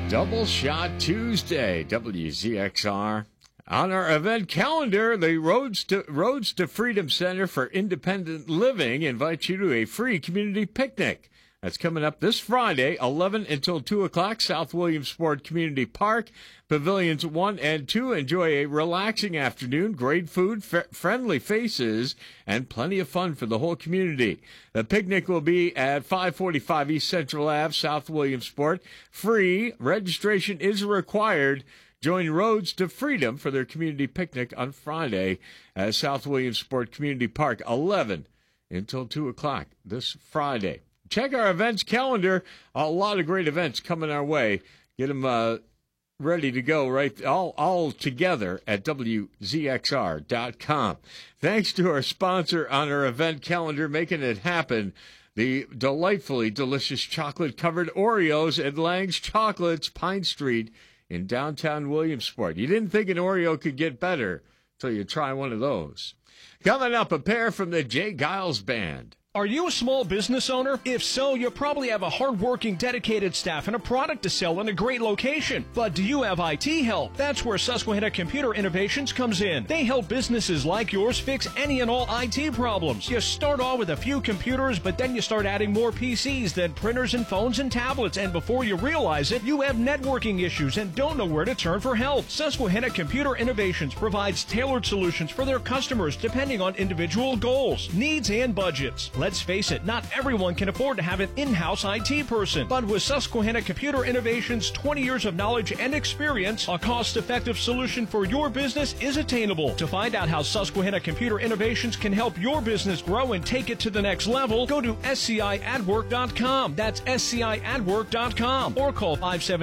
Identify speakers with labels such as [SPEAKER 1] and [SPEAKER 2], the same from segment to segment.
[SPEAKER 1] Double Shot Tuesday, WZXR. On our event calendar, the Roads to Freedom Center for Independent Living invites you to a free community picnic. That's coming up this Friday, 11 until 2 o'clock, South Williamsport Community Park, Pavilions 1 and 2. Enjoy a relaxing afternoon, great food, friendly faces, and plenty of fun for the whole community. The picnic will be at 545 East Central Ave, South Williamsport. Free. Registration is required. Join Roads to Freedom for their community picnic on Friday at South Williamsport Community Park, 11 until 2 o'clock this Friday. Check our events calendar. A lot of great events coming our way. Get them ready to go all together at WZXR.com. Thanks to our sponsor on our event calendar, making it happen, the delightfully delicious chocolate-covered Oreos at Lang's Chocolates, Pine Street in downtown Williamsport. You didn't think an Oreo could get better until you try one of those. Coming up, a pair from the Jay Giles Band.
[SPEAKER 2] Are you a small business owner? If so, you probably have a hard-working, dedicated staff and a product to sell in a great location. But do you have IT help? That's where Susquehanna Computer Innovations comes in. They help businesses like yours fix any and all IT problems. You start off with a few computers, but then you start adding more PCs, then printers and phones and tablets, and before you realize it, you have networking issues and don't know where to turn for help. Susquehanna Computer Innovations provides tailored solutions for their customers depending on individual goals, needs, and budgets. Let's face it, not everyone can afford to have an in-house IT person. But with Susquehanna Computer Innovations' 20 years of knowledge and experience, a cost-effective solution for your business is attainable. To find out how Susquehanna Computer Innovations can help your business grow and take it to the next level, go to sciadwork.com. That's sciadwork.com. Or call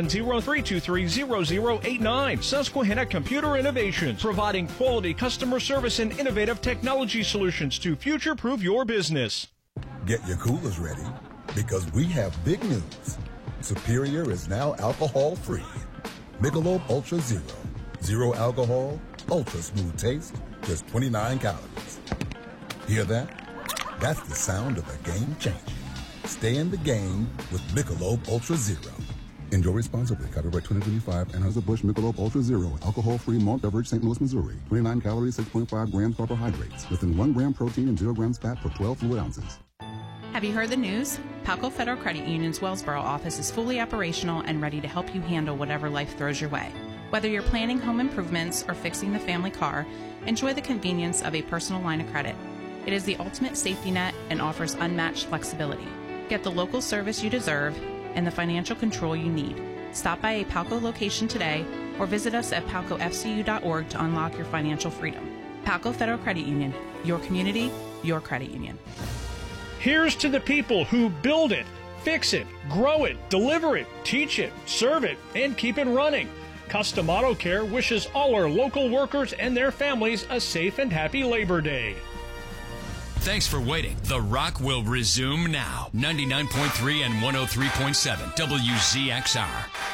[SPEAKER 2] 570-323-0089. Susquehanna Computer Innovations, providing quality customer service and innovative technology solutions to future-proof your business.
[SPEAKER 3] Get your coolers ready, because we have big news. Superior is now alcohol-free. Michelob Ultra Zero. Zero alcohol, ultra smooth taste, just 29 calories. Hear that? That's the sound of a game changer. Stay in the game with Michelob Ultra Zero. Enjoy responsibly. Copyright 2025. Anheuser-Busch Michelob Ultra Zero. Alcohol-free malt beverage, St. Louis, Missouri. 29 calories, 6.5 grams carbohydrates. Less than 1 gram protein and 0 grams fat per 12 fluid ounces.
[SPEAKER 4] Have you heard the news? Palco Federal Credit Union's Wellsboro office is fully operational and ready to help you handle whatever life throws your way. Whether you're planning home improvements or fixing the family car, enjoy the convenience of a personal line of credit. It is the ultimate safety net and offers unmatched flexibility. Get the local service you deserve and the financial control you need. Stop by a Palco location today or visit us at palcofcu.org to unlock your financial freedom. Palco Federal Credit Union, your community, your credit union.
[SPEAKER 2] Here's to the people who build it, fix it, grow it, deliver it, teach it, serve it, and keep it running. Custom Auto Care wishes all our local workers and their families a safe and happy Labor Day.
[SPEAKER 5] Thanks for waiting. The Rock will resume now. 99.3 and 103.7 WZXR.